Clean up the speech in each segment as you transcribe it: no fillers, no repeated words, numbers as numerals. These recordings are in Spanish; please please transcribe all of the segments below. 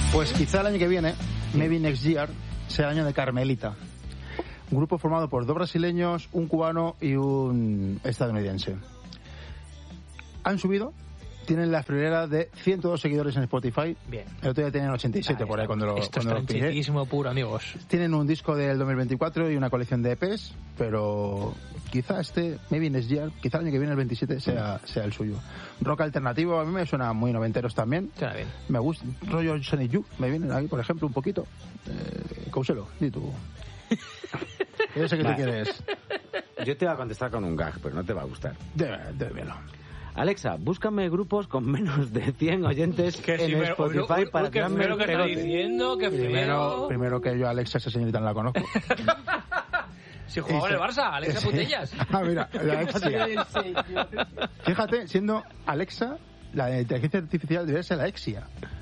Pues quizá el año que viene, maybe next year, sea el año de Carmelita. Un grupo formado por 2 brasileños, un cubano y un estadounidense. Han subido, tienen la friolera de 102 seguidores en Spotify. Bien. El otro día tenían 87 por ahí cuando lo Esto es pillé. tranchitismo puro, amigos. Tienen un disco del 2024 y una colección de EPs, pero quizá maybe next year, quizá el año que viene, el 27, sea el suyo. Rock alternativo, a mí me suena muy noventeros también. Suena bien. Me gusta, rollo Sonic Youth, me vienen aquí, por ejemplo, un poquito. Couselo, di tú. Yo sé que tú quieres. Yo te voy a contestar con un gag, pero no te va a gustar. Débelo. Alexa, búscame grupos con menos de 100 oyentes en Spotify para que tirarme el que está pegote. diciendo, que Primero que yo a Alexa, esa señorita no la conozco. Si jugaba en el Barça, Alexa Putellas. Ah, mira, Alexa sí. Fíjate, siendo Alexa, la inteligencia artificial debería ser la Exia.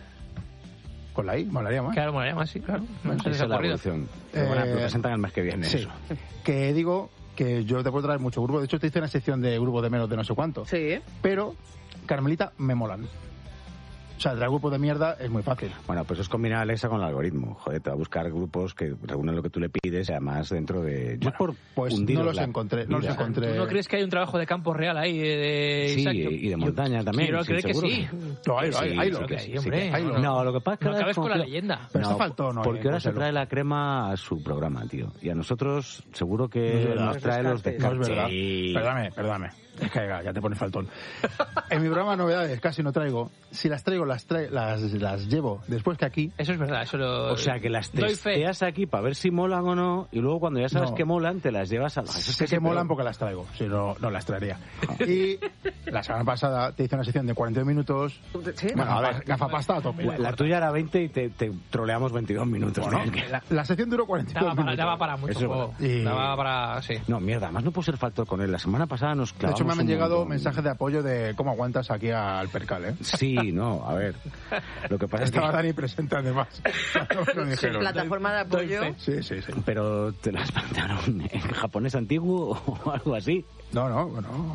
Con la I, molaría más. Claro, molaría más, sí, claro. Esa es la evolución. Lo presentan el mes que viene, sí. eso. Que digo que yo te puedo traer mucho grupo. De hecho, te hice una sección de grupos de menos de no sé cuánto. Sí. Pero Carmelita me molan. O sea, traer grupos de mierda es muy fácil. Bueno, pues es combinar a Alexa con el algoritmo. Joder, te va a buscar grupos que reúnen lo que tú le pides, además dentro de... Pues no los encontré. ¿Tú no crees que hay un trabajo de campo real ahí? Sí, Isaac? y de montaña también. Quiero creer que sí. No, hay lo que que sí, hombre. No, lo que pasa es que... No acabes con la leyenda. Pero esto faltó, ¿no? Porque ahora se trae la crema a su programa, tío. Y a nosotros seguro que nos trae los descartes. No es verdad. Sí. Perdóname. Es que ya te pones faltón. En mi programa novedades casi no traigo. Si las traigo, las llevo después que aquí. Eso es verdad, eso lo... O sea, que las testeas aquí para ver si molan o no, y luego cuando ya sabes que molan, te las llevas a... Sé que molan porque las traigo, si no, no las traería. Y la semana pasada te hice una sección de 42 minutos. ¿Sí? Bueno, a ver, gafapasta a tope. La tuya era 20 y te troleamos 22 minutos. Bueno, la sección duró 42 minutos. Daba para mucho. Daba para... Sí. No, mierda, además no puedo ser factor con él. La semana pasada nos clavamos... De hecho, me han llegado mensajes de apoyo de cómo aguantas aquí al percal, ¿eh? Sí, no, a ver. Lo que pasa Estaba es que... Dani presente, además. Plataforma de apoyo. Sí. Pero te las plantearon en japonés antiguo o algo así. No.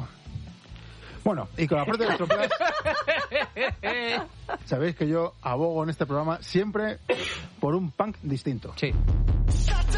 Bueno, y con la parte de Electroplas, sabéis que yo abogo en este programa siempre por un punk distinto. Sí.